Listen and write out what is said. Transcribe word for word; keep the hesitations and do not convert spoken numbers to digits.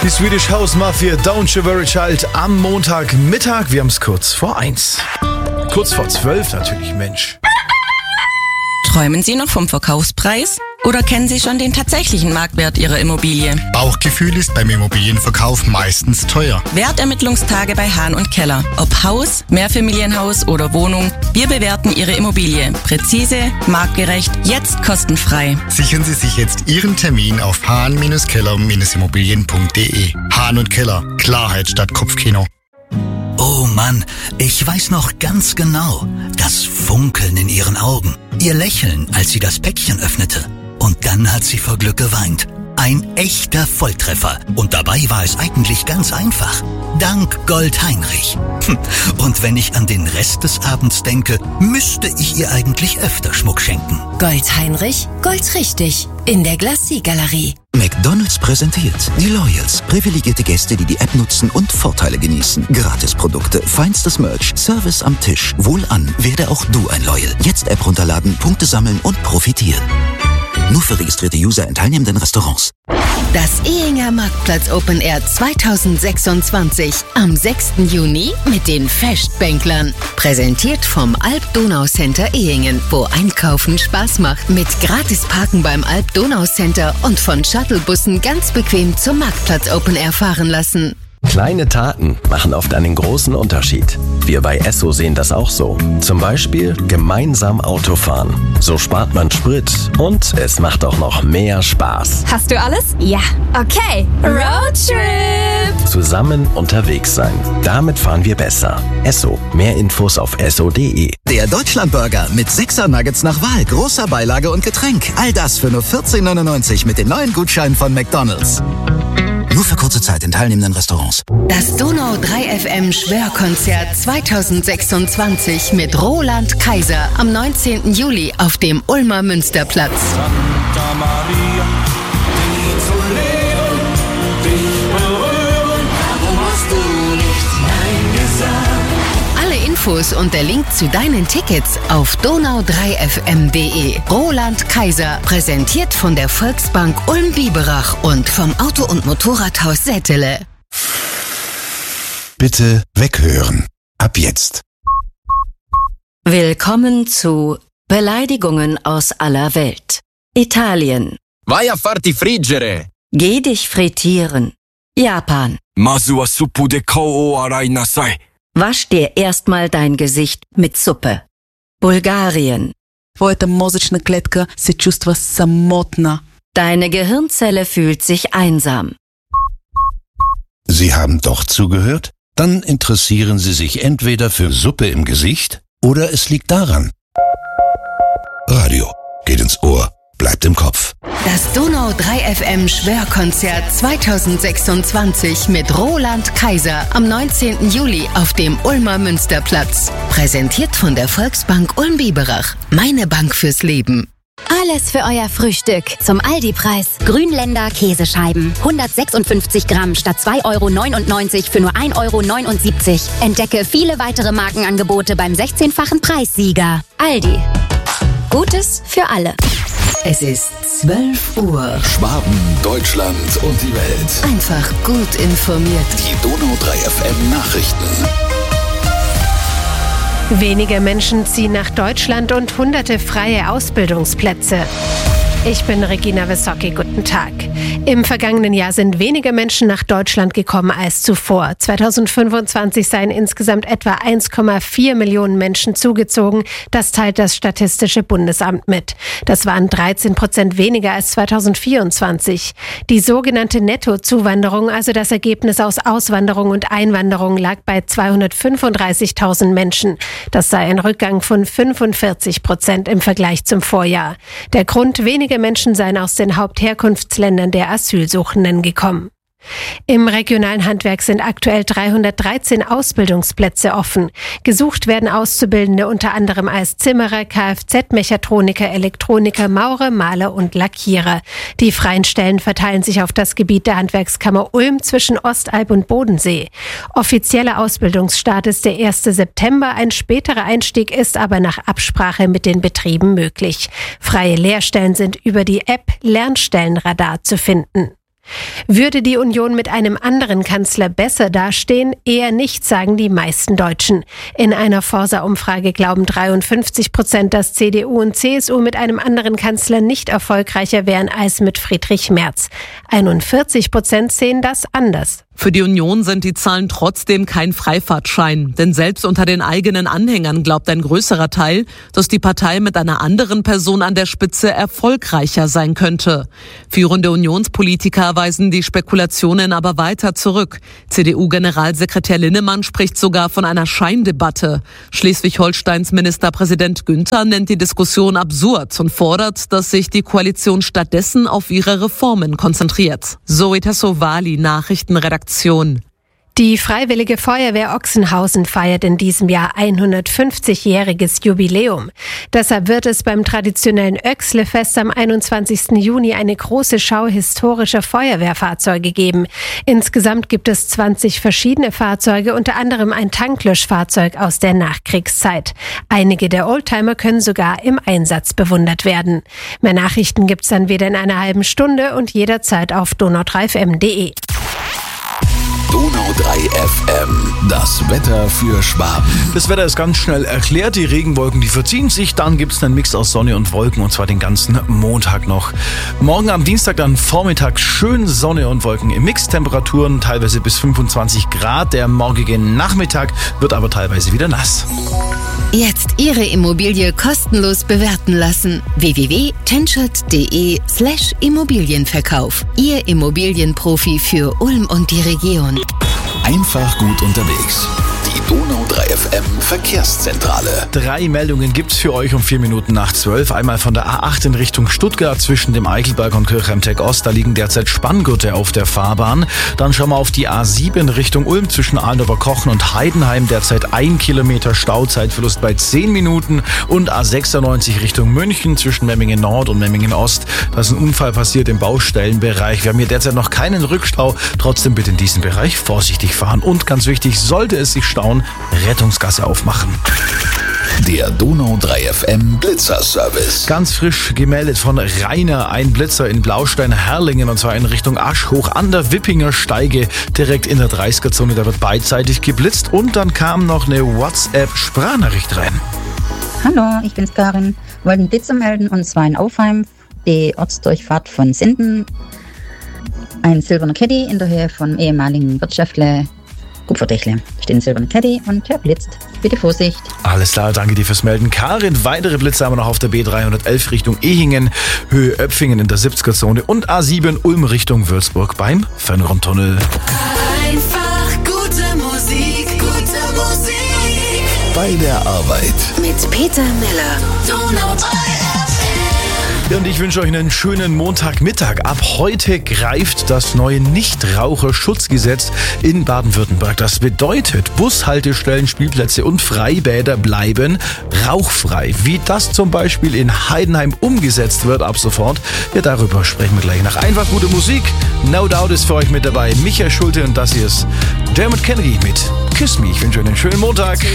Die Swedish House Mafia, Don't You Worry Child, am Montagmittag. Wir haben es kurz vor eins. Kurz vor zwölf natürlich, Mensch. Träumen Sie noch vom Verkaufspreis? Oder kennen Sie schon den tatsächlichen Marktwert Ihrer Immobilie? Bauchgefühl ist beim Immobilienverkauf meistens teuer. Wertermittlungstage bei Hahn und Keller. Ob Haus, Mehrfamilienhaus oder Wohnung, wir bewerten Ihre Immobilie. Präzise, marktgerecht, jetzt kostenfrei. Sichern Sie sich jetzt Ihren Termin auf hahn keller immobilien punkt de. Hahn und Keller. Klarheit statt Kopfkino. Oh Mann, ich weiß noch ganz genau, das Funkeln in ihren Augen, ihr Lächeln, als sie das Päckchen öffnete. Und dann hat sie vor Glück geweint. Ein echter Volltreffer. Und dabei war es eigentlich ganz einfach. Dank Gold Heinrich. Und wenn ich an den Rest des Abends denke, müsste ich ihr eigentlich öfter Schmuck schenken. Gold Heinrich, Gold richtig. In der Glacis-Galerie. McDonald's präsentiert die Loyals. Privilegierte Gäste, die die App nutzen und Vorteile genießen. Gratisprodukte, feinstes Merch, Service am Tisch. Wohlan, werde auch du ein Loyal. Jetzt App runterladen, Punkte sammeln und profitieren. Nur für registrierte User in teilnehmenden Restaurants. Das Ehinger Marktplatz Open Air zweitausendsechsundzwanzig am sechsten Juni mit den Festbänklern. Präsentiert vom Alp-Donau-Center Ehingen, wo Einkaufen Spaß macht. Mit Gratisparken beim Alp-Donau-Center und von Shuttlebussen ganz bequem zum Marktplatz Open Air fahren lassen. Kleine Taten machen oft einen großen Unterschied. Wir bei Esso sehen das auch so. Zum Beispiel gemeinsam Autofahren. So spart man Sprit und es macht auch noch mehr Spaß. Hast du alles? Ja. Okay. Roadtrip! Zusammen unterwegs sein. Damit fahren wir besser. Esso. Mehr Infos auf esso punkt de. Der Deutschlandburger mit sechser Nuggets nach Wahl, großer Beilage und Getränk. All das für nur vierzehn neunundneunzig mit den neuen Gutscheinen von McDonald's. Nur für kurze Zeit in teilnehmenden Restaurants. Das Donau drei F M Schwörkonzert zweitausendsechsundzwanzig mit Roland Kaiser am neunzehnten Juli auf dem Ulmer Münsterplatz. Santa Maria, die zu leben, dich berühren, warum hast du nicht Nein gesagt? Alle Infos und der Link zu deinen Tickets auf donau drei f m punkt de. Roland Kaiser, präsentiert von der Volksbank Ulm-Biberach und vom Auto- und Motorradhaus Sättele. Bitte weghören. Ab jetzt. Willkommen zu Beleidigungen aus aller Welt. Italien. Vai a farti friggere. Geh dich frittieren. Japan. Masu wa suppu de kou o arai nasai. Wasch dir erstmal dein Gesicht mit Suppe. Bulgarien. Твоята мозъчна клетка се чувства самотна. Deine Gehirnzelle fühlt sich einsam. Sie haben doch zugehört? Dann interessieren Sie sich entweder für Suppe im Gesicht oder es liegt daran. Radio geht ins Ohr, bleibt im Kopf. Das Donau drei F M Schwörkonzert zweitausendsechsundzwanzig mit Roland Kaiser am neunzehnten Juli auf dem Ulmer Münsterplatz. Präsentiert von der Volksbank Ulm-Biberach. Meine Bank fürs Leben. Alles für euer Frühstück zum Aldi-Preis. Grünländer Käsescheiben. hundertsechsundfünfzig Gramm statt zwei Euro neunundneunzig für nur ein Euro neunundsiebzig. Entdecke viele weitere Markenangebote beim sechzehnfachen Preissieger. Aldi. Gutes für alle. Es ist zwölf Uhr. Schwaben, Deutschland und die Welt. Einfach gut informiert. Die Donau drei F M Nachrichten. Weniger Menschen ziehen nach Deutschland und hunderte freie Ausbildungsplätze. Ich bin Regina Wissocki, guten Tag. Im vergangenen Jahr sind weniger Menschen nach Deutschland gekommen als zuvor. zweitausendfünfundzwanzig seien insgesamt etwa eins Komma vier Millionen Menschen zugezogen. Das teilt das Statistische Bundesamt mit. Das waren dreizehn Prozent weniger als zweitausendvierundzwanzig. Die sogenannte Nettozuwanderung, also das Ergebnis aus Auswanderung und Einwanderung, lag bei zweihundertfünfunddreißigtausend Menschen. Das sei ein Rückgang von fünfundvierzig Prozent im Vergleich zum Vorjahr. Der Grund: weniger Menschen seien aus den Hauptherkunftsländern der Asylsuchenden gekommen. Im regionalen Handwerk sind aktuell dreihundertdreizehn Ausbildungsplätze offen. Gesucht werden Auszubildende unter anderem als Zimmerer, Kfz-Mechatroniker, Elektroniker, Maurer, Maler und Lackierer. Die freien Stellen verteilen sich auf das Gebiet der Handwerkskammer Ulm zwischen Ostalb und Bodensee. Offizieller Ausbildungsstart ist der erste September. Ein späterer Einstieg ist aber nach Absprache mit den Betrieben möglich. Freie Lehrstellen sind über die App Lernstellenradar zu finden. Würde die Union mit einem anderen Kanzler besser dastehen? Eher nicht, sagen die meisten Deutschen. In einer Forsa-Umfrage glauben dreiundfünfzig Prozent, dass C D U und C S U mit einem anderen Kanzler nicht erfolgreicher wären als mit Friedrich Merz. einundvierzig Prozent sehen das anders. Für die Union sind die Zahlen trotzdem kein Freifahrtschein. Denn selbst unter den eigenen Anhängern glaubt ein größerer Teil, dass die Partei mit einer anderen Person an der Spitze erfolgreicher sein könnte. Führende Unionspolitiker weisen die Spekulationen aber weiter zurück. C D U-Generalsekretär Linnemann spricht sogar von einer Scheindebatte. Schleswig-Holsteins Ministerpräsident Günther nennt die Diskussion absurd und fordert, dass sich die Koalition stattdessen auf ihre Reformen konzentriert. Zoe Tassovali, Nachrichtenredaktion. Die Freiwillige Feuerwehr Ochsenhausen feiert in diesem Jahr hundertfünfzigjähriges Jubiläum. Deshalb wird es beim traditionellen Oechsle-Fest am einundzwanzigsten Juni eine große Schau historischer Feuerwehrfahrzeuge geben. Insgesamt gibt es zwanzig verschiedene Fahrzeuge, unter anderem ein Tanklöschfahrzeug aus der Nachkriegszeit. Einige der Oldtimer können sogar im Einsatz bewundert werden. Mehr Nachrichten gibt's dann wieder in einer halben Stunde und jederzeit auf donau drei f m punkt d e. Donau drei F M, das Wetter für Schwaben. Das Wetter ist ganz schnell erklärt. Die Regenwolken, die verziehen sich. Dann gibt es einen Mix aus Sonne und Wolken und zwar den ganzen Montag noch. Morgen am Dienstag dann Vormittag schön Sonne und Wolken im Mix. Temperaturen teilweise bis fünfundzwanzig Grad. Der morgige Nachmittag wird aber teilweise wieder nass. Jetzt Ihre Immobilie kostenlos bewerten lassen. w w w punkt tenschert punkt d e slash Immobilienverkauf. Ihr Immobilienprofi für Ulm und die Region. Einfach gut unterwegs. Die Donau drei F M Verkehrszentrale. Drei Meldungen gibt's für euch um vier Minuten nach zwölf. Einmal von der A acht in Richtung Stuttgart zwischen dem Eichelberg und Kirchheim-Tech Ost. Da liegen derzeit Spanngurte auf der Fahrbahn. Dann schauen wir auf die A sieben Richtung Ulm zwischen Alndorfer-Kochen und Heidenheim. Derzeit ein Kilometer Stauzeitverlust bei zehn Minuten. Und A sechsundneunzig Richtung München zwischen Memmingen Nord und Memmingen Ost. Da ist ein Unfall passiert im Baustellenbereich. Wir haben hier derzeit noch keinen Rückstau. Trotzdem bitte in diesem Bereich vorsichtig fahren. Und ganz wichtig, sollte es sich stauen, Rettungsgasse aufmachen. Der Donau drei F M Blitzerservice. Ganz frisch gemeldet von Rainer, ein Blitzer in Blaustein-Herrlingen und zwar in Richtung Aschhoch an der Wippinger Steige, direkt in der dreißiger-Zone. Da wird beidseitig geblitzt und dann kam noch eine WhatsApp-Sprachnachricht rein. Hallo, ich bin's Karin. Wollte einen Blitzer melden und zwar in Aufheim, die Ortsdurchfahrt von Sinden. Ein silberner Caddy in der Höhe vom ehemaligen Wirtschaftle Kupferdächle. Steht ein silberner Caddy und der blitzt. Bitte Vorsicht. Alles klar, danke dir fürs Melden. Karin, weitere Blitze haben wir noch auf der B dreihundertelf Richtung Ehingen, Höhe Öpfingen in der siebziger-Zone und A sieben Ulm Richtung Würzburg beim Fernromtunnel. Einfach gute Musik, gute Musik. Bei der Arbeit. Mit Peter Miller. Donau drei F M. Ja, und ich wünsche euch einen schönen Montagmittag. Ab heute greift das neue Nichtraucherschutzgesetz in Baden-Württemberg. Das bedeutet, Bushaltestellen, Spielplätze und Freibäder bleiben rauchfrei. Wie das zum Beispiel in Heidenheim umgesetzt wird ab sofort, ja, darüber sprechen wir gleich nach. Einfach gute Musik. No Doubt ist für euch mit dabei. Michael Schulte und das hier ist Dermot Kennedy mit Kiss Me. Ich wünsche euch einen schönen Montag.